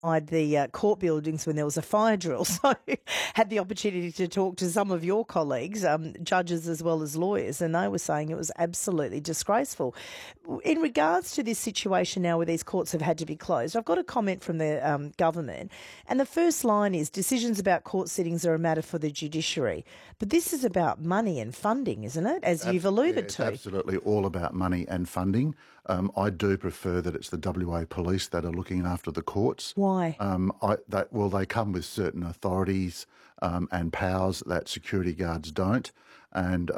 the court buildings when there was a fire drill. So had the opportunity to talk to some of your colleagues, judges as well as lawyers, and they were saying it was absolutely disgraceful. In regards to this situation now where these courts have had to be closed, I've got a comment from the government, and the first line is, decisions about court sittings are a matter for the judiciary. But this is about money and funding, isn't it, as you've alluded to? It's absolutely all about money and funding. I do prefer that it's the WA Police that are looking after the courts. Why? They come with certain authorities and powers that security guards don't, and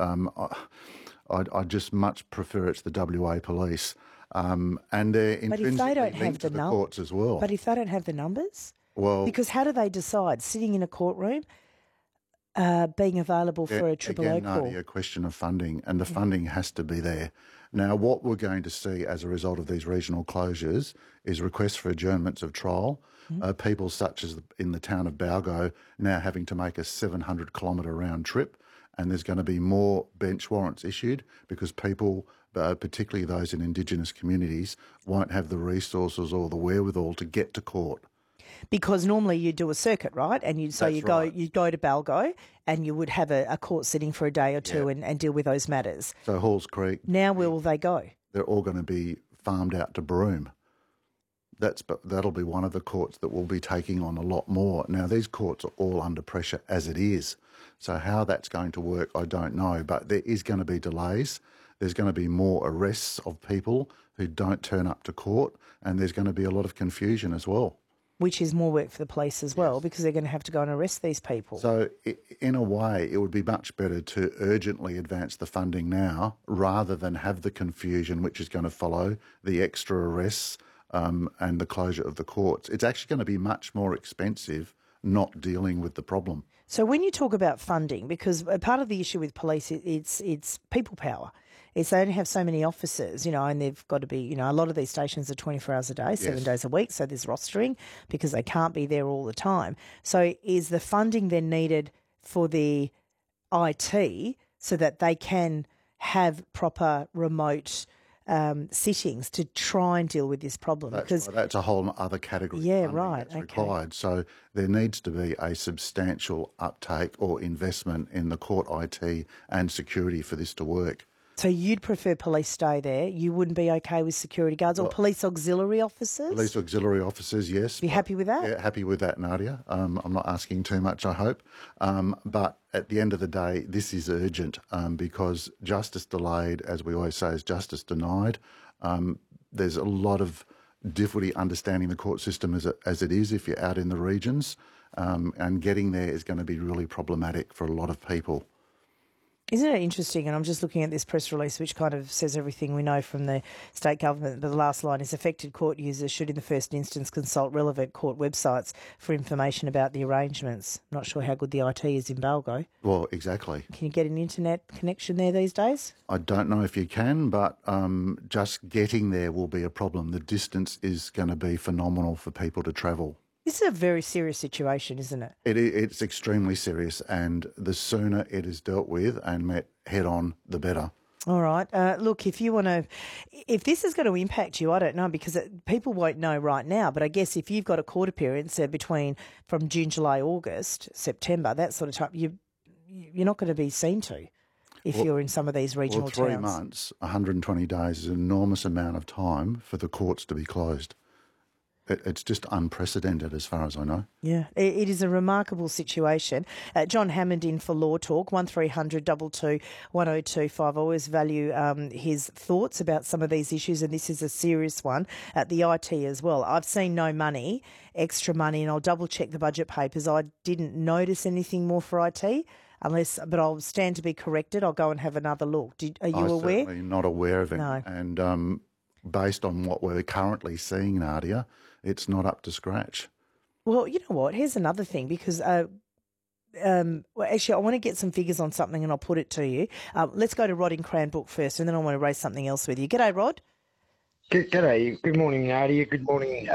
I just much prefer it's the WA Police, and they're intrinsically linked to the courts as well. But if they don't have the numbers, because how do they decide? Sitting in a courtroom, being available for a triple O call? Again, a question of funding, and the funding has to be there. Now, what we're going to see as a result of these regional closures is requests for adjournments of trial. People such as in the town of Balgo now having to make a 700-kilometre round trip, and there's going to be more bench warrants issued because people, particularly those in Indigenous communities, won't have the resources or the wherewithal to get to court. Because normally you do a circuit, right? And you'd go to Balgo and you would have a court sitting for a day or two and deal with those matters. So Halls Creek. Now where will they go? They're all going to be farmed out to Broome. That'll be one of the courts that will be taking on a lot more. Now, these courts are all under pressure as it is. So how that's going to work, I don't know. But there is going to be delays. There's going to be more arrests of people who don't turn up to court, and there's going to be a lot of confusion as well. Which is more work for the police as well, because they're going to have to go and arrest these people. So in a way, it would be much better to urgently advance the funding now rather than have the confusion which is going to follow the extra arrests and the closure of the courts. It's actually going to be much more expensive not dealing with the problem. So when you talk about funding, because part of the issue with police, it's people power. It's they only have so many officers, and they've got to be, a lot of these stations are 24 hours a day, 7 days a week, so there's rostering because they can't be there all the time. So is the funding then needed for the IT so that they can have proper remote sittings to try and deal with this problem? That's a whole other category. Yeah, right. That's required. So there needs to be a substantial uptake or investment in the court IT and security for this to work. So you'd prefer police stay there? You wouldn't be okay with security guards or police auxiliary officers? Police auxiliary officers, yes. Be happy with that? Yeah, happy with that, Nadia. I'm not asking too much, I hope. But at the end of the day, this is urgent because justice delayed, as we always say, is justice denied. There's a lot of difficulty understanding the court system as it is if you're out in the regions, and getting there is going to be really problematic for a lot of people. Isn't it interesting? And I'm just looking at this press release, which kind of says everything we know from the state government. But the last line is, affected court users should in the first instance consult relevant court websites for information about the arrangements. Not sure how good the IT is in Balgo. Well, exactly. Can you get an internet connection there these days? I don't know if you can, but just getting there will be a problem. The distance is going to be phenomenal for people to travel. This is a very serious situation, isn't it? It's extremely serious, and the sooner it is dealt with and met head on, the better. All right. Look, if this is going to impact you, I don't know, because people won't know right now. But I guess if you've got a court appearance from June, July, August, September, that sort of time, you're not going to be seen to if you're in some of these regional towns. 3 months, 120 days is an enormous amount of time for the courts to be closed. It's just unprecedented as far as I know. Yeah, it is a remarkable situation. John Hammond in for Law Talk, 1300 22 1025. I always value his thoughts about some of these issues, and this is a serious one at the IT as well. I've seen no money, extra money, and I'll double check the budget papers. I didn't notice anything more for IT. But I'll stand to be corrected. I'll go and have another look. Are you aware? I'm certainly not aware of it. No. And based on what we're currently seeing, Nadia, it's not up to scratch. Well, you know what? Here's another thing, because actually I want to get some figures on something and I'll put it to you. Let's go to Rod in Cranbrook first, and then I want to raise something else with you. G'day, Rod. G'day. Good morning, Nadia. Good morning,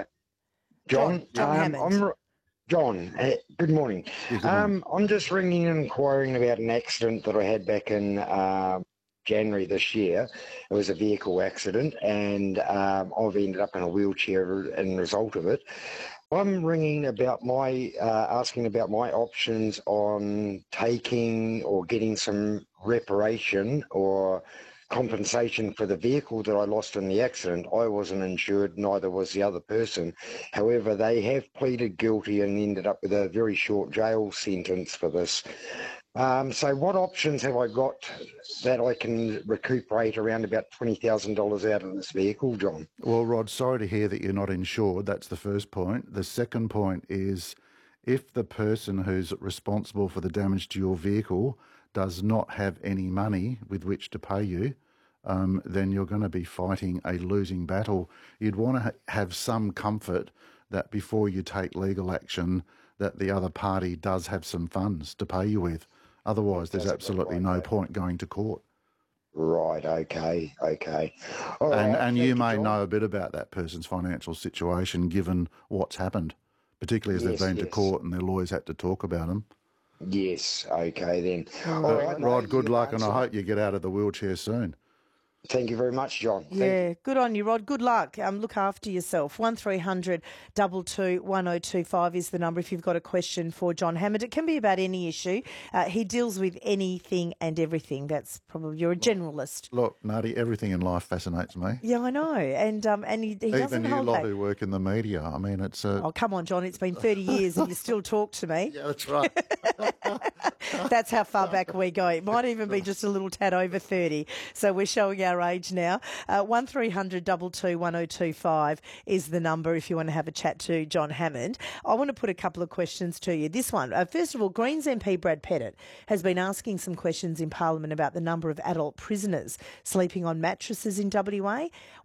John. John Hammond. John, good morning. I'm just ringing and inquiring about an accident that I had back in January this year. It was a vehicle accident, and I've ended up in a wheelchair as a result of it. I'm ringing about asking about my options on taking or getting some reparation or compensation for the vehicle that I lost in the accident. I wasn't insured, neither was the other person. However, they have pleaded guilty and ended up with a very short jail sentence for this. So what options have I got that I can recuperate around about $20,000 out of this vehicle, John? Well, Rod, sorry to hear that you're not insured. That's the first point. The second point is if the person who's responsible for the damage to your vehicle does not have any money with which to pay you, then you're going to be fighting a losing battle. You'd want to have some comfort that before you take legal action, that the other party does have some funds to pay you with. Otherwise, there's absolutely no point going to court. Right, okay. All right, and you may John. know a bit about that person's financial situation given what's happened, particularly as they've been to court and their lawyers had to talk about them. Yes, okay then. All right, Rod, good luck, and I hope you get out of the wheelchair soon. Thank you very much, John. Yeah, good on you, Rod. Good luck. Look after yourself. 1300 22 1025 is the number if you've got a question for John Hammond. It can be about any issue. He deals with anything and everything. That's probably, you're a generalist. Look, Nardi, everything in life fascinates me. Yeah, I know. And he doesn't Even you hold lot back. who work in the media. I mean, it's a... Oh, come on, John. It's been 30 years and you still talk to me. Yeah, that's right. That's how far back we go. It might even be just a little tad over 30. So we're showing our age now. 1300 22 1025 is the number if you want to have a chat to John Hammond. I want to put a couple of questions to you. This one, first of all, Greens MP Brad Pettit has been asking some questions in Parliament about the number of adult prisoners sleeping on mattresses in WA.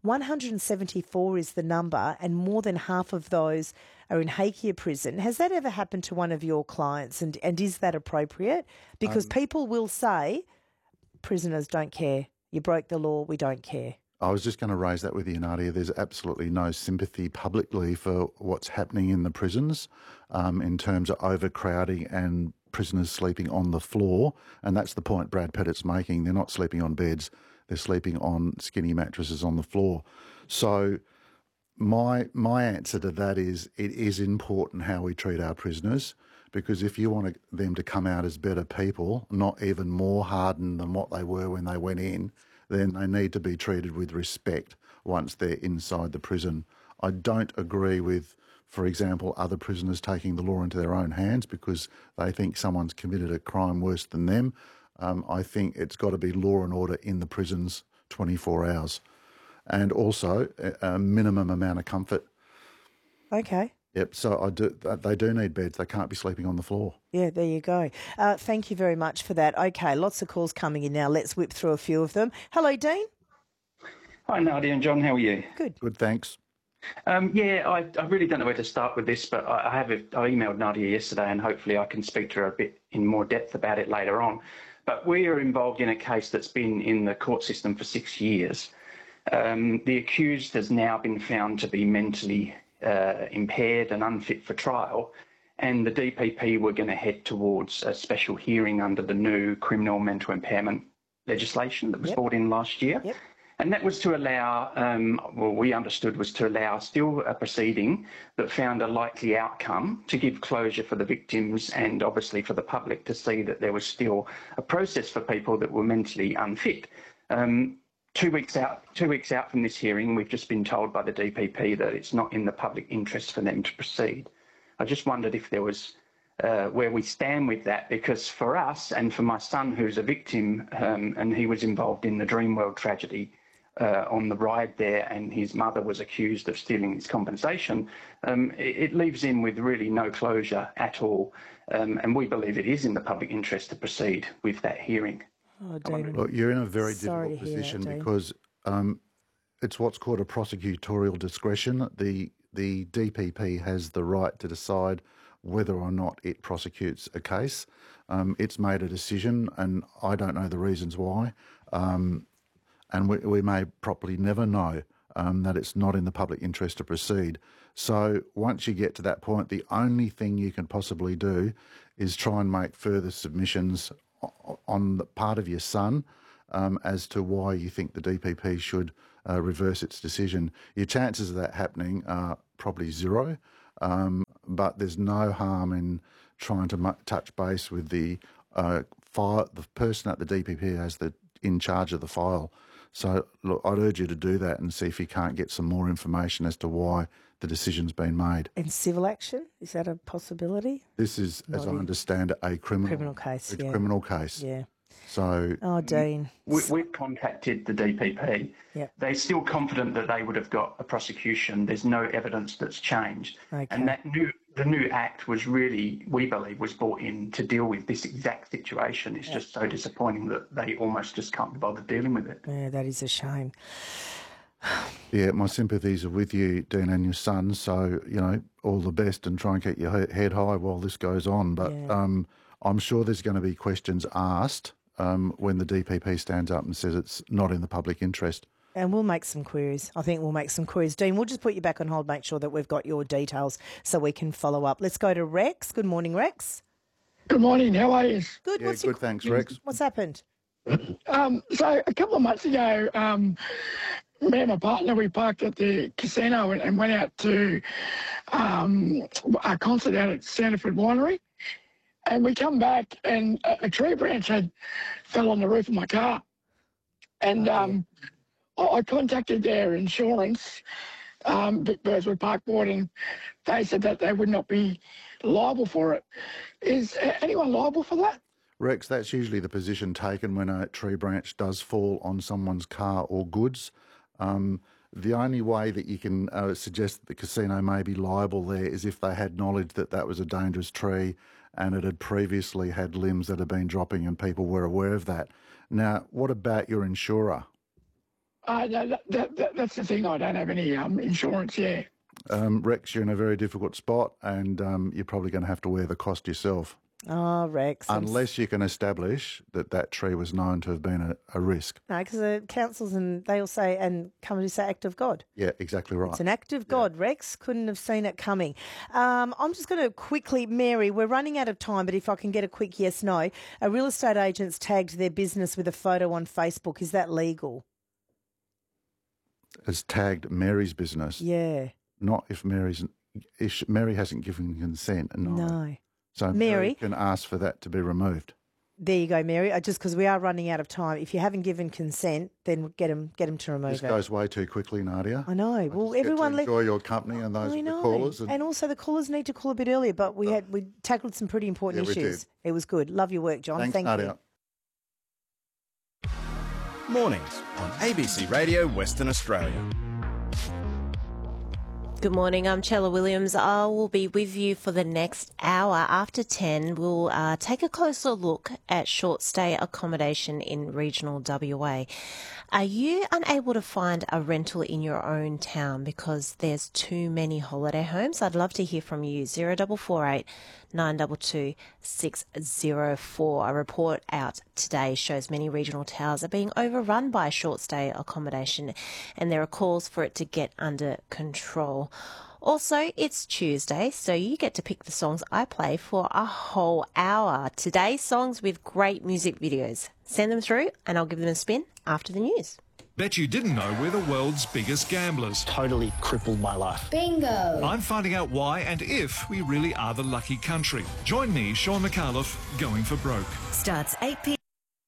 174 is the number, and more than half of those are in Hakea prison. Has that ever happened to one of your clients, and is that appropriate? Because people will say, prisoners don't care. You broke the law, we don't care. I was just going to raise that with you, Nadia. There's absolutely no sympathy publicly for what's happening in the prisons in terms of overcrowding and prisoners sleeping on the floor. And that's the point Brad Pettit's making. They're not sleeping on beds. They're sleeping on skinny mattresses on the floor. So my answer to that is it is important how we treat our prisoners, because if you want them to come out as better people, not even more hardened than what they were when they went in, then they need to be treated with respect once they're inside the prison. I don't agree with, for example, other prisoners taking the law into their own hands because they think someone's committed a crime worse than them. I think it's got to be law and order in the prisons 24 hours. And also a minimum amount of comfort. Okay. Yep, so they do need beds. They can't be sleeping on the floor. Yeah, there you go. Thank you very much for that. Okay, lots of calls coming in now. Let's whip through a few of them. Hello, Dean. Hi, Nadia and John. How are you? Good. Good, thanks. I really don't know where to start with this, but I emailed Nadia yesterday, and hopefully I can speak to her a bit in more depth about it later on. But we are involved in a case that's been in the court system for 6 years. The accused has now been found to be mentally impaired and unfit for trial, and the DPP were going to head towards a special hearing under the new criminal mental impairment legislation that was brought in last year. Yep. And that was to allow, we understood was to allow still a proceeding that found a likely outcome to give closure for the victims and obviously for the public to see that there was still a process for people that were mentally unfit. 2 weeks out from this hearing, we've just been told by the DPP that it's not in the public interest for them to proceed. I just wondered if there was where we stand with that, because for us and for my son, who's a victim, and he was involved in the Dreamworld tragedy on the ride there, and his mother was accused of stealing his compensation, it leaves him with really no closure at all. And we believe it is in the public interest to proceed with that hearing. Oh, David. Look, you're in a very difficult position because it's what's called a prosecutorial discretion. The DPP has the right to decide whether or not it prosecutes a case. It's made a decision, and I don't know the reasons why. And we may probably never know that it's not in the public interest to proceed. So once you get to that point, the only thing you can possibly do is try and make further submissions on the part of your son as to why you think the DPP should reverse its decision. Your chances of that happening are probably zero. but there's no harm in trying to touch base with the person at the DPP as in charge of the file. So, look, I'd urge you to do that and see if you can't get some more information as to why the decision's been made. And civil action, is that a possibility? This is, as I understand it, a criminal case. A criminal case. Yeah. So, Dean. We've contacted the DPP. Yep. They're still confident that they would have got a prosecution. There's no evidence that's changed. Okay. And the new act was really, we believe, was brought in to deal with this exact situation. It's just so disappointing that they almost just can't be bothered dealing with it. Yeah, that is a shame. Yeah, my sympathies are with you, Dean, and your son. So, all the best and try and keep your head high while this goes on. But I'm sure there's going to be questions asked when the DPP stands up and says it's not in the public interest. And we'll make some queries. I think we'll make some queries. Dean, we'll just put you back on hold, make sure that we've got your details so we can follow up. Let's go to Rex. Good morning, Rex. Good morning. How are you? Good. Yeah, good, thanks, Rex. What's happened? So a couple of months ago, me and my partner, we parked at the casino and went out to a concert out at Sanderford Winery. And we come back and a tree branch fell on the roof of my car. And I contacted their insurance, Burswood Park Board, and they said that they would not be liable for it. Is anyone liable for that? Rex, that's usually the position taken when a tree branch does fall on someone's car or goods. The only way that you can suggest that the casino may be liable there is if they had knowledge that that was a dangerous tree and it had previously had limbs that had been dropping and people were aware of that. Now, what about your insurer? No, that's the thing. I don't have any insurance, Rex, you're in a very difficult spot and you're probably going to have to wear the cost yourself. Oh, Rex. Unless you can establish that tree was known to have been a risk. No, because the councils they all say, and companies say, act of God. Yeah, exactly right. It's an act of God. Rex couldn't have seen it coming. I'm just going to quickly, Mary, we're running out of time, but if I can get a quick yes, no. A real estate agent's tagged their business with a photo on Facebook. Is that legal? Has tagged Mary's business. Yeah. Not if Mary hasn't given consent. No. So Mary can ask for that to be removed. There you go, Mary. Just because we are running out of time. If you haven't given consent, then get them to remove it. This goes way too quickly, Nadia. I know. Well, everyone enjoy your company and those the callers. And also the callers need to call a bit earlier, but we tackled some pretty important issues. We did. It was good. Love your work, John. Thanks, Nadia. You. Mornings on ABC Radio Western Australia. Good morning, I'm Chella Williams. I will be with you for the next hour. After 10, we'll take a closer look at short stay accommodation in regional WA. Are you unable to find a rental in your own town because there's too many holiday homes? I'd love to hear from you. 0448 922 604. A report out today shows many regional towns are being overrun by short stay accommodation, and there are calls for it to get under control. Also, it's Tuesday, so you get to pick the songs I play for a whole hour. Today's songs with great music videos. Send them through and I'll give them a spin after the news. Bet you didn't know we're the world's biggest gamblers. Totally crippled my life. Bingo! I'm finding out why and if we really are the lucky country. Join me, Sean McAuliffe, Going for Broke. Starts 8 p.m.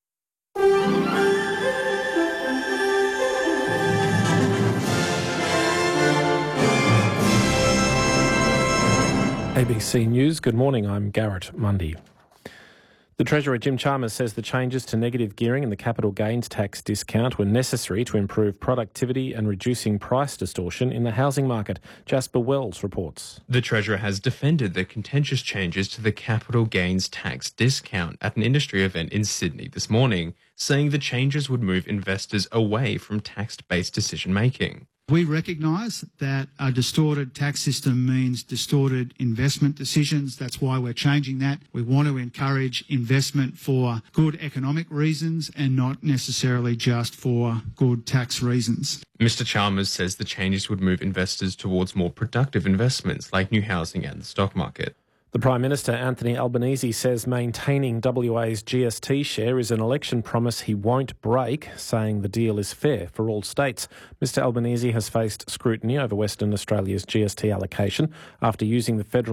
ABC News, good morning, I'm Garrett Mundy. The Treasurer Jim Chalmers says the changes to negative gearing and the capital gains tax discount were necessary to improve productivity and reducing price distortion in the housing market. Jasper Wells reports. The Treasurer has defended the contentious changes to the capital gains tax discount at an industry event in Sydney this morning, saying the changes would move investors away from tax-based decision-making. We recognise that a distorted tax system means distorted investment decisions. That's why we're changing that. We want to encourage investment for good economic reasons and not necessarily just for good tax reasons. Mr Chalmers says the changes would move investors towards more productive investments like new housing and the stock market. The Prime Minister, Anthony Albanese, says maintaining WA's GST share is an election promise he won't break, saying the deal is fair for all states. Mr Albanese has faced scrutiny over Western Australia's GST allocation after using the federal